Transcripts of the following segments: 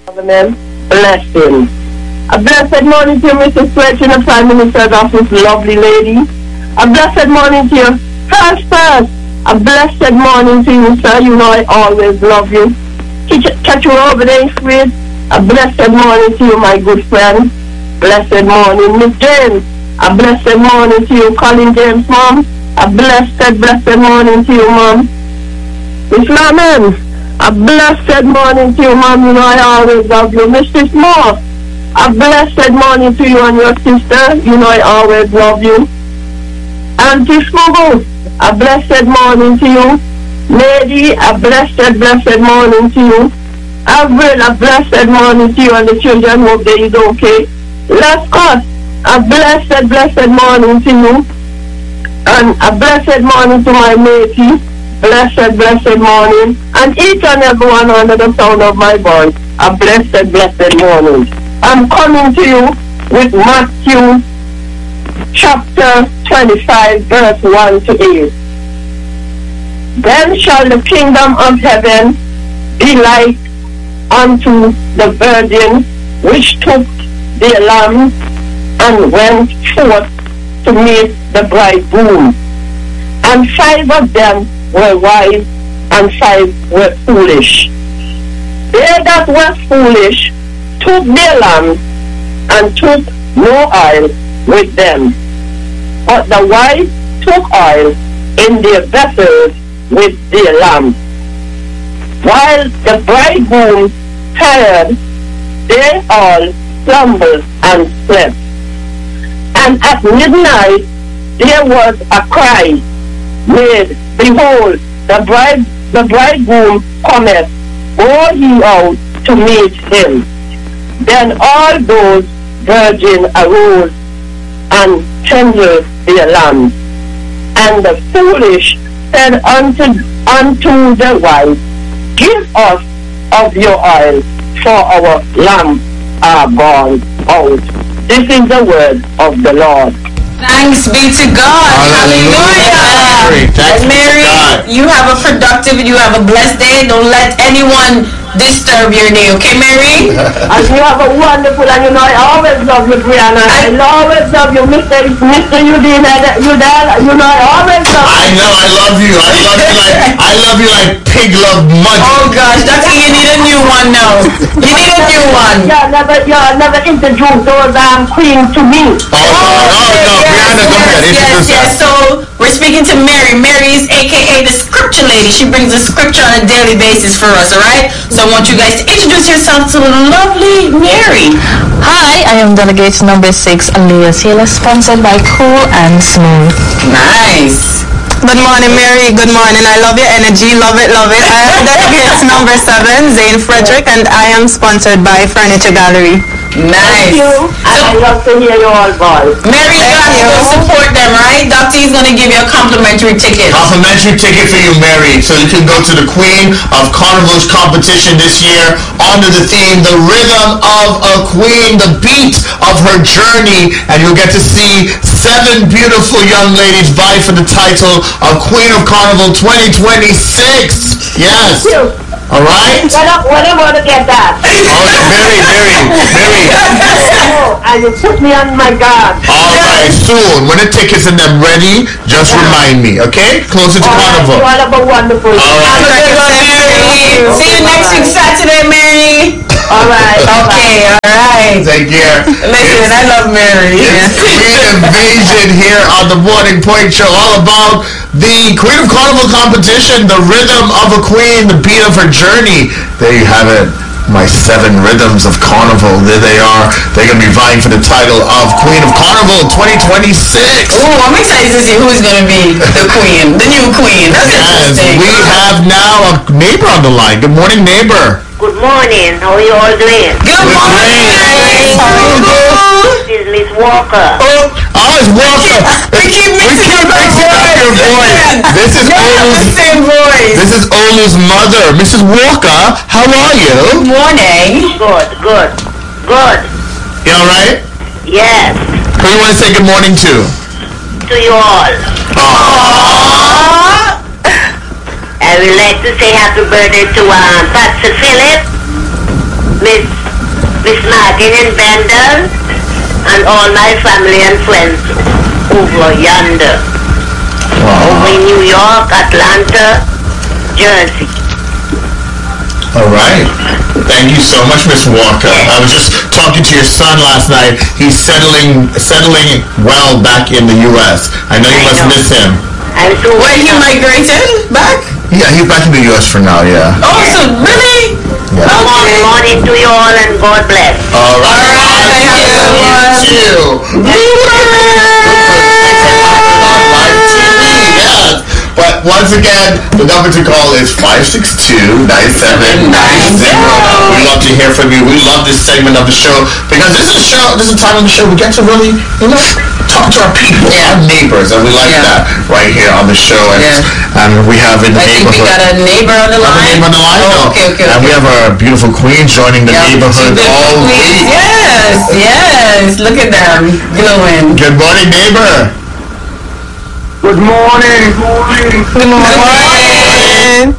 Amen. Blessing. A blessed morning to you, Mrs. Stretch, in the Prime Minister's office, lovely lady. A blessed morning to you, First. A blessed morning to you, sir. You know I always love you. Catch you over there, sweet. A blessed morning to you, my good friend. Blessed morning, Miss James. A blessed morning to you, Colin James, Mom. A blessed morning to you, Mom. Miss Laman. A blessed morning to you, Mom. You know I always love you. Mrs. Moore. A blessed morning to you and your sister. You know I always love you. Auntie Smuggle. A blessed morning to you. Lady, a blessed morning to you. Avril, a blessed morning to you and the children. Hope they is okay. Lescott, a blessed morning to you. And a blessed morning to my matey. Blessed morning. And each and every one under the sound of my voice. A blessed morning. I'm coming to you with Matthew chapter 25 verse 1 to 8. Then shall the kingdom of heaven be like unto the virgin which took their lamps and went forth to meet the bridegroom. And 5 of them were wise, and 5 were foolish. They that were foolish took their lamps, and took no oil with them. But the wise took oil in their vessels with their lamps. While the bridegroom tarried, they all slumbered and slept. And at midnight there was a cry made, Behold, the bridegroom cometh, go ye out to meet him. Then all those virgins arose and tended their lamps. And the foolish said unto the wise, Give us of your oil, for our lamps are gone out. This is the word of the Lord. Thanks be to God. Hallelujah. Mary, you have a productive and you have a blessed day. Don't let anyone disturb your day, okay, Mary? And you have a wonderful, and you know I always love you, Brianna. I always love you, Mr. Eugene. You know I always love you. I know, I love you. I love you like pig love mud. Oh gosh, Doctor, you need a new one now. You need a new one. You never introduced those queens to me. Brianna, go ahead. Yes. So we're speaking to Mary. Mary is aka the scripture lady. She brings the scripture on a daily basis for us, alright? So I want you guys to introduce yourself to the lovely Mary. Hi, I am delegate number 6, Aliyah Taylor, sponsored by Cool and Smooth. Nice. Good morning, Mary. Good morning. I love your energy. Love it. I am delegate number 7, Zane Frederick, and I am sponsored by Furniture Gallery. Nice. Thank you. I love to hear you all, boys. Mary, you have to go support them, right? Dr. is going to give you a complimentary ticket. Complimentary ticket for you, Mary, so you can go to the Queen of Carnival's competition this year under the theme, The Rhythm of a Queen, the beat of her journey, and you'll get to see 7 beautiful young ladies vie for the title of Queen of Carnival 2026. Yes. All right? When am I going to get that? Oh, Mary. Oh, and you put me on my guard. All right, soon. When the tickets and them ready, just remind me, okay? Closer to Carnival. You all have a wonderful All right. See you next week, Saturday, Mary. All right. Okay, all right. Take care. Listen, I love Mary. It's Queen Invasion here on the Morning Point Show, all about the Queen of Carnival competition, the rhythm of a queen, the beat of her journey. There you have it. My 7 rhythms of Carnival. There they are. They're going to be vying for the title of Queen of Carnival 2026. Ooh, I'm excited to see who's going to be the queen, the new queen. That's interesting. We have now a neighbor on the line. Good morning, neighbor. Good morning. How are you all doing? Good morning. This is Miss Walker. Oh, it's Walker. We keep mixing up your voice. This is This is Olu's mother, Mrs. Walker. How are you? Morning. Good. You all right? Yes. Who do you want to say good morning to? To you all. I would like to say happy birthday to Patsy Phillips. Miss Martin in Bendel, and all my family and friends over yonder. Over in New York, Atlanta, Jersey. All right. Thank you so much, Miss Walker. I was just talking to your son last night. He's settling well back in the U.S. I know you must miss him. I'm so When he migrated back? Yeah, he's back in the U.S. for now, yeah. Oh, so really? Yeah. Okay. morning to you all and God bless. All right. Thank you. But once again, the number to call is 562-9790. We love to hear from you. We love this segment of the show because this is a time of the show we get to really, talk to our people, our neighbors, and we like that right here on the show. And we have in the I think we neighborhood. got a neighbor on the line. Oh, okay. And we have our beautiful queen joining the neighborhood all week. Yes. Look at them glowing. Good morning, neighbor. Good morning. Good morning.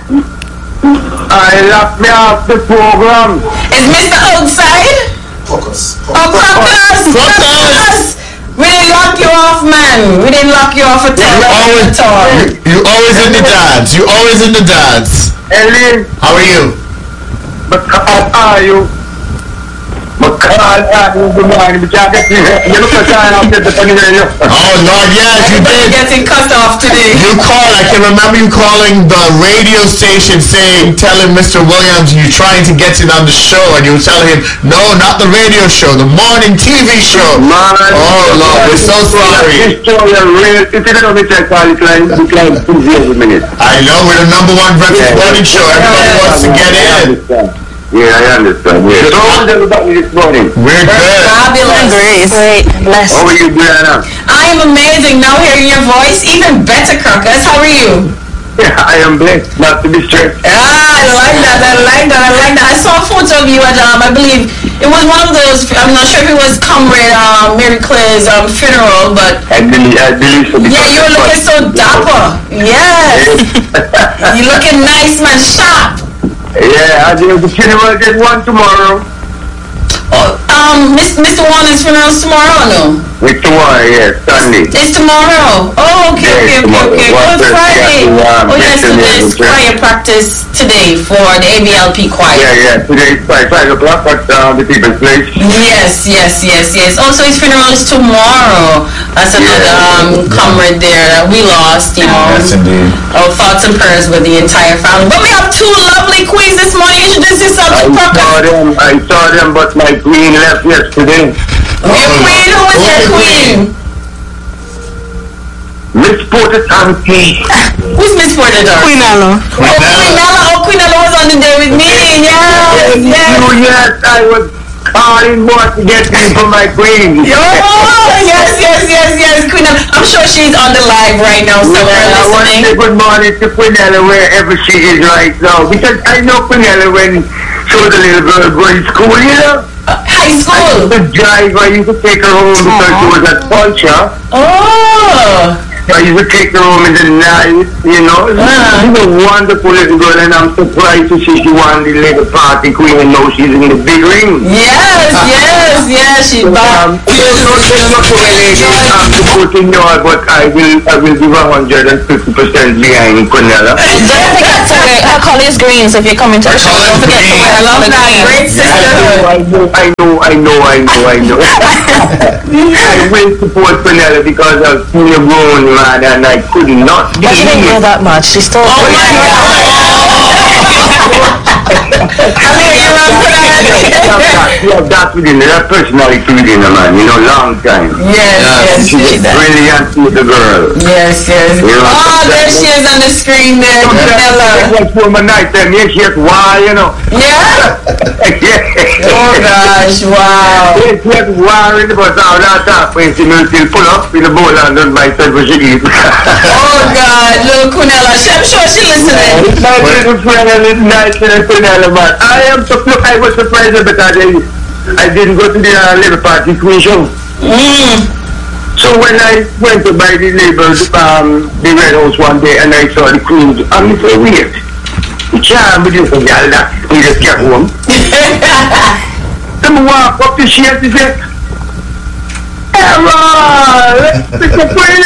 I locked me off the program. Is Mr. outside? Focus. Oh, Crocus! We didn't lock you off, man. We didn't lock you off at all. You always in the dance. You always in the dance. Ellen, How are you? but how are you? But good morning. You look at time after the funny radio. Oh Lord, yes, you Everybody did. getting cut off today. You called. I can remember you calling the radio station telling Mr. Williams you're trying to get it on the show, and you were telling him, no, not the radio show, the morning TV show. Man, Oh Lord, we're so sorry. This show is real. If you don't be checked out, it's like 2 minutes. I know we're the number one breakfast morning show. Everybody wants to get in. Yeah, I understand. Yeah. So how's everybody this morning? We're good. Fabulous. Great, blessed. How are you, Brianna? I am amazing now hearing your voice. Even better, Crocus. How are you? Yeah, I am blessed not to be stressed. I like that. I saw a photo of you at, I believe, it was one of those, I'm not sure if it was Comrade Mary Claire's funeral, but... I believe so. Yeah, you were looking so dapper. Yes. You looking nice, man. Sharp. Yeah, I do the funeral get one tomorrow. Mr. Warner's funeral's tomorrow or no? With tomorrow, yeah, Sunday. It's tomorrow. Oh, okay. Good Friday. Oh, yes, so there's choir practice today for the ABLP choir. Yeah, today it's 5 o'clock at the people's place. Yes. Also, his funeral is tomorrow. That's another comrade there that we lost, Yes, indeed. Our thoughts and prayers with the entire family. But we have two lovely queens this morning. Introduce yourself to Crocus. I saw them, but my queen left yesterday. Your queen? Who is your queen? Miss Porter-Tanti. Who's Miss Porter? Queen Ella. Queen Ella was on the day with me. Yes. Yes, I was calling more to get me for my queen. Yes, Queen Ella. I'm sure she's on the live right now somewhere I want to say listening. good morning to Queen Ella wherever she is right now. Because I know Queen Ella when she was a little girl going to school, High school. The drive, I used to take her home because she was at culture. Oh. I used to take her home in the night, She's a wonderful little girl, and I'm surprised to see she won the little party queen, and now she's in the big ring. Yes, she's back. There's not too many supporting you all, but I will give 150% behind Cornella. Don't forget to wear Collins green, so if you're coming to the show, don't forget to wear I love that. Great sisterhood. I know. I will support Cornella because I've seen you grown, man, and I could not But she didn't know believe. that much. She still... That's within that personality within a man, long time. Yes. She's a brilliant little girl. Yes. Oh, there she is on the screen there, Cornella. Like woman night time, yes, why, Yeah? Yeah. Oh gosh, wow. Yes, why in the bus out that time when she will still pull up in the bowl and done by herself when she eat. Oh God, little Cornella. I'm sure she's listening. My little friend, a little nice little Cornella, man. I was surprised because I didn't go to the Labour Party Queen show. So when I went to buy the label, the Red House one day, and I saw the Queen, I'm so weird. You can't believe a girl that we just get home. Them walk up the shit and say, Errol! It's a pretty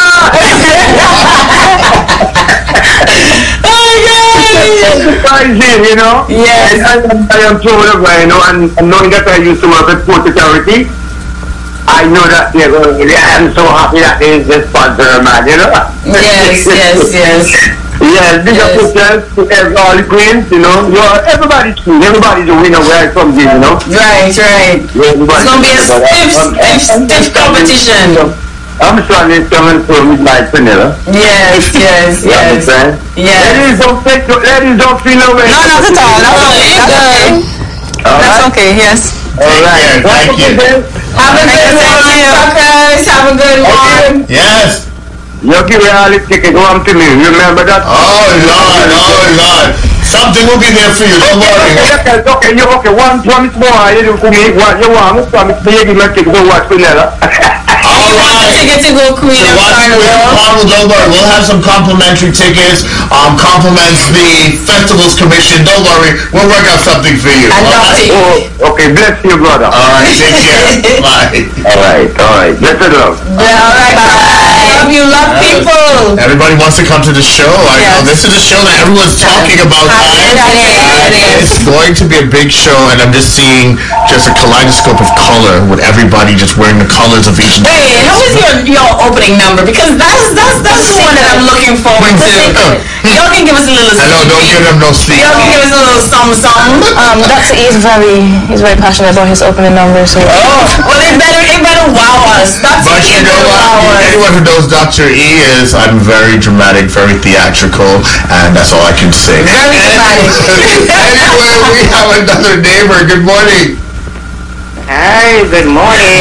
surprising, you know? Yes. And I am told of, you know, and knowing that I used to work at Port Authority, I know that they're going to, I'm so happy that they just sponsor, man, you know? Yes. Yes, big up yourself to all the queens, you know. Everybody's queen, everybody's a winner where I come in, you know. Right. It's gonna be a stiff competition. I'm sure it's coming from midnight vanilla. Yes. Ladies, don't feel no way. No, not at all. That's okay, yes. Alright, Thank you. Have a good one, suckers. Have a good one. Yes. You give me all the ticket home to me. Remember that? Oh Lord. Something will be there for you. Don't worry. Okay. One promise more. You do me what you want. Promise me you give me a ticket to watch Vanilla. You want the ticket to go Queen of Carnival? Don't worry. We'll have some complimentary tickets. Compliments the Festivals Commission. Don't worry. We'll work out something for you. I love it. Oh, okay. Bless you, brother. All right. Take care. Bye. All right. Bless you, love. Love you, love people. Everybody wants to come to the show. I know this is a show that everyone's talking about. It's going to be a big show, and I'm just seeing just a kaleidoscope of color with everybody just wearing the colors of each. Wait, how was your opening number? Because that's the one that I'm looking forward to. Y'all can give us a little. Hello, don't give them no sleep. Y'all can give us a little something. He's very passionate about his opening number, so. Well, it better wow us. But you know what? Anyone who knows Dr. E is, I'm very dramatic, very theatrical, and that's all I can say. Very dramatic. Anyway, we have another neighbor. Good morning. Hi, good morning.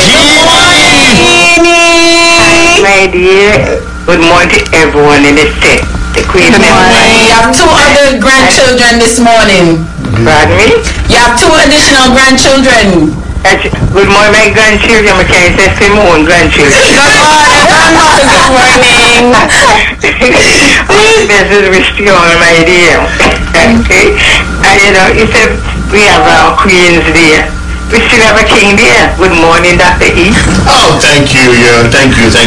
My dear, good morning to everyone in the set. The Queen. Good morning. You have 2 other grandchildren this morning. Pardon me? You have 2 additional grandchildren. Good morning, my grandchildren. I can't say my own grandchildren. Good morning. This is restoring my dear. Okay? And you know, you said we have our Queens there. We still have a king there. Good morning, Dr. E. Oh, thank you. Thank you.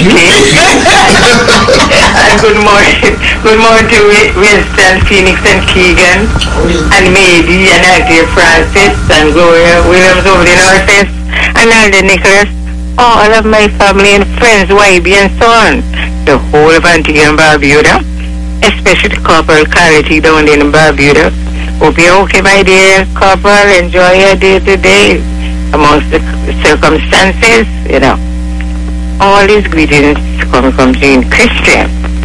And good morning to Winston, Phoenix, and Keegan, and Mady, and Auntie Francis, and Gloria Williams over the Northeast, and Alda Nicholas, all of my family and friends, YB and so on, the whole of Antigua and Barbuda, especially Corporal Carity down in Barbuda. Hope you're okay, my dear Corporal. Enjoy your day today amongst the circumstances, you know. All these greetings come from Jean Christian.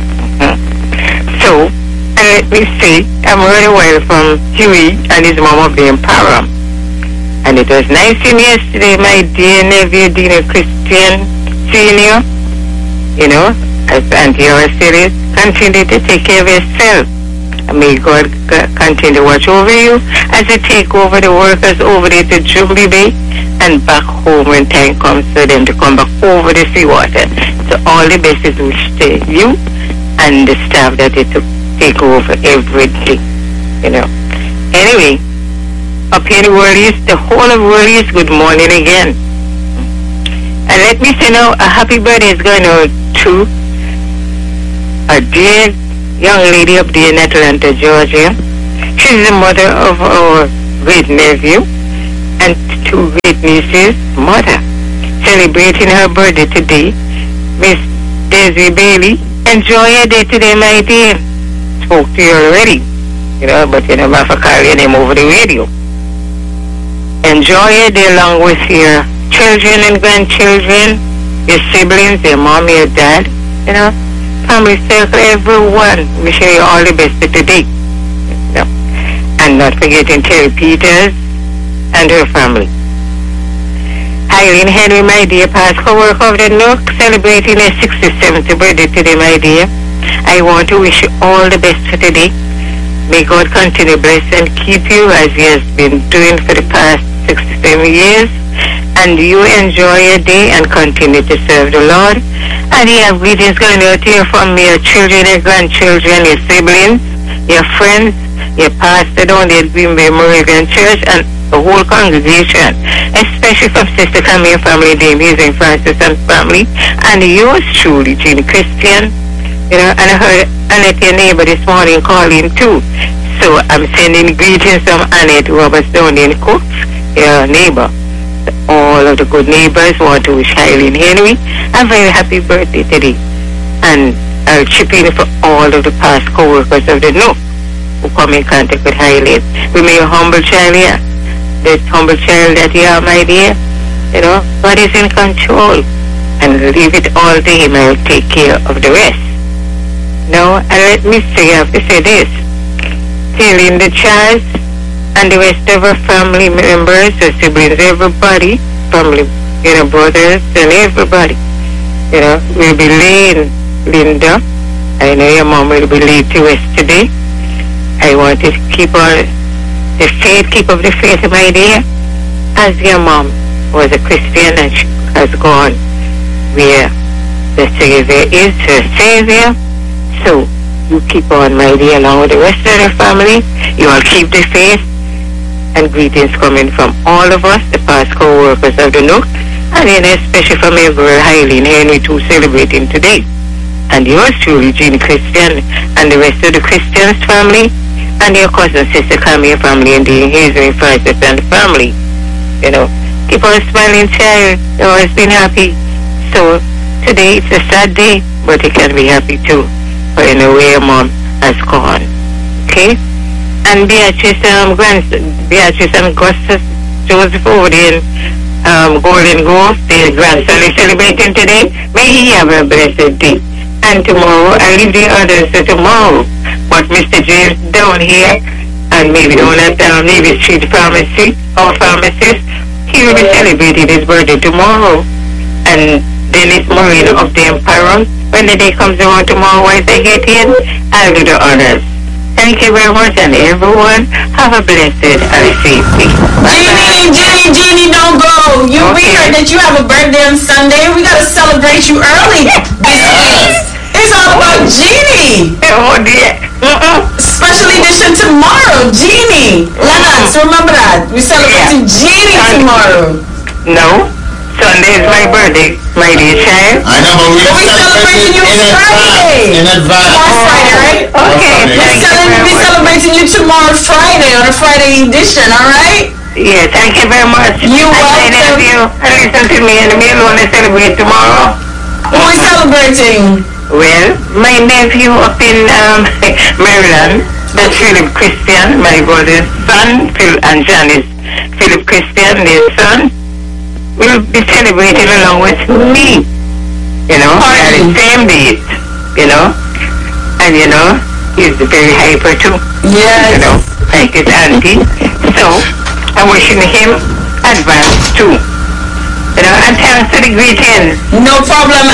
So, and let me say, I'm really well from Huey and his mom up there in Parham. And it was nice in yesterday, my dear nephew, Dino Christian Senior. You know, as Auntie always said, continue to take care of yourself. And may God continue to watch over you as you take over the workers over there to Jubilee Bay and back home when time comes for them to come back over the seawater. So all the best is wished to you and the staff that is to take over every day, you know. Anyway, up here in the world is, the whole of the world is good morning again. And let me say now, a happy birthday is going on to a dear young lady up there in Atlanta, Georgia. She's the mother of our great nephew and 2 great nieces' mother. Celebrating her birthday today, Miss Daisy Bailey. Enjoy your day today, my dear. Spoke to you already, you know, but you know, I have to call your name over the radio. Enjoy your day along with your children and grandchildren, your siblings, your mom, your dad, you know. Family circle, everyone. Wish you all the best for today. You know. And not forgetting Terry Peters and her family. Eileen Henry, my dear, past co-worker of the Nook, celebrating her 67th birthday today, my dear. I want to wish you all the best for today. May God continue to bless and keep you as He has been doing for the past 67 years. And you enjoy your day and continue to serve the Lord. And you have greetings going out here from your children, your grandchildren, your siblings, your friends, your pastor down there at Green Bay Moravian Church, and the whole congregation, especially from Sister Camille family, Dame Hazel Francis and family, and yours truly, Jeannie Christian. You know, and I heard Annette, your neighbor, this morning calling too. So I'm sending greetings from Annette Roberts down in Cooks, your neighbor. All of the good neighbors want to wish Eileen Henry a very happy birthday today. And I'll chip in for all of the past co-workers of the Nook who come in contact with Eileen. Remain a humble child here. This humble child that you are, my dear. You know, God is in control. And leave it all to Him. I'll take care of the rest. Now, and let me say, I have to say this. Telling the child and the rest of our family members, our siblings, everybody, family, you know, brothers and everybody, you know, will be laying Linda. I know your mom will be laid to rest today. I want you to keep on the faith, keep up the faith, my dear, as your mom was a Christian and she has gone where the Savior is her Savior. So, you keep on, my dear, along with the rest of the family. You all keep the faith. And greetings coming from all of us, the past co-workers of the Nook, and then especially from everywhere, Eileen Henry too, celebrating today. And yours truly, Jean Christian, and the rest of the Christians family, and your cousin, Sister Camille family, and the Hazel Francis and the family. You know, keep on smiling, child. You've always been happy. So, today it's a sad day, but you can be happy too. But in a way, your mom has gone. Okay? And Beatrice and Augustus Joseph over there in Golden Grove, their grandson is celebrating today. May he have a blessed day. And tomorrow, I leave the others to tomorrow. But Mr. James down here, and maybe down at Navy Street Pharmacy, or pharmacist, he will be celebrating his birthday tomorrow. And Dennis Marine up there in Paron. When the day comes around tomorrow, once I get in, I'll do the honors. Thank you very much, and everyone have a blessed and safe week. Jeannie, don't go. We heard that you have a birthday on Sunday. We gotta celebrate you early this week. It's all about Jeannie. Oh dear. Special edition tomorrow, Jeannie. Lance, remember that. We're celebrating Jeannie tomorrow. No. Sunday is my birthday, my dear child. I know, but we're celebrating you Friday. In advance. Tomorrow Friday, right? Okay. We're celebrating you tomorrow Friday on a Friday edition, all right? Yeah, thank you very much. You're welcome. I love you. Listen to me, and me alone to celebrate tomorrow. Who are we celebrating? Well, my nephew up in Maryland, that's Philip Christian, my brother's son, Phil and John is Philip Christian, their son. Will be celebrating along with me, you know, at the same date, you know, and you know, he's very hyper too, yes. You know, like his auntie. So, I'm wishing him advance too, you know, and thanks for the greetings. No problem.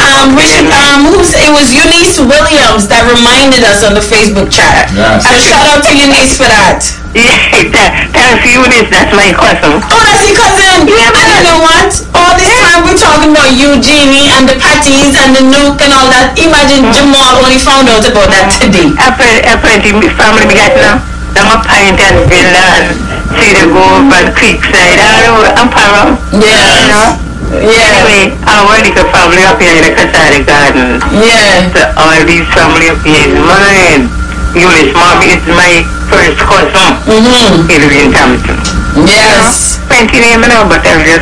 It was Eunice Williams that reminded us on the Facebook chat. Yes. And shout out to Eunice for that. Yeah, thanks Eunice, that's my cousin. Oh, that's your cousin. Yeah, and you know what? All this time we're talking about Eugenie and the Patties and the Nook and all that. Imagine Jamal only found out about that today. Apparently, family we got now. I'm a Pint and Villa and Cedar Grove and Creekside. I'm Param. Yeah. You know? Yeah. Anyway, our little family up here in the Casada Garden. Yeah. So all these family up here is mine. Eunice mom is my first cousin. Hillary Thompson. Yes. Plenty name now, but I'll just